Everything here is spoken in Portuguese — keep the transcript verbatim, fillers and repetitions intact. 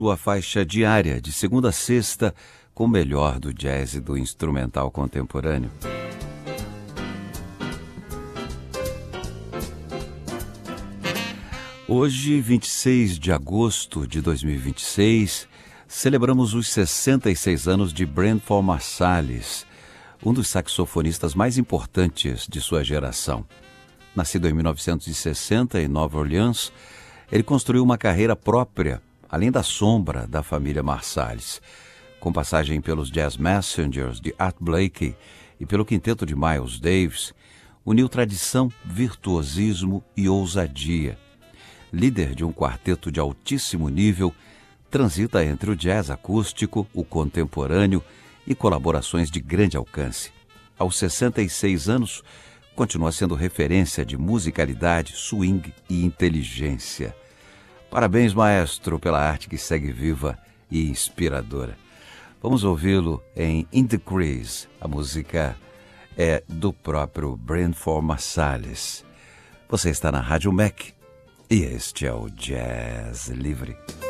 Sua faixa diária, de segunda a sexta, com o melhor do jazz e do instrumental contemporâneo. Hoje, vinte e seis de agosto de dois mil e vinte e seis, celebramos os sessenta e seis anos de Branford Marsalis, um dos saxofonistas mais importantes de sua geração. Nascido em mil novecentos e sessenta em Nova Orleans, ele construiu uma carreira própria, além da sombra da família Marsalis. Com passagem pelos Jazz Messengers de Art Blakey e pelo quinteto de Miles Davis, uniu tradição, virtuosismo e ousadia. Líder de um quarteto de altíssimo nível, transita entre o jazz acústico, o contemporâneo e colaborações de grande alcance. Aos sessenta e seis anos, continua sendo referência de musicalidade, swing e inteligência. Parabéns, maestro, pela arte que segue viva e inspiradora. Vamos ouvi-lo em In the Crease. A música é do próprio Branford Marsalis. Você está na Rádio M E C e este é o Jazz Livre.